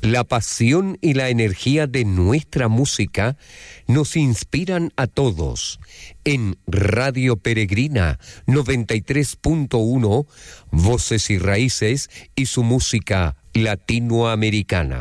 La pasión y la energía de nuestra música nos inspiran a todos. En Radio Peregrina 93.1, Voces y Raíces y su música latinoamericana.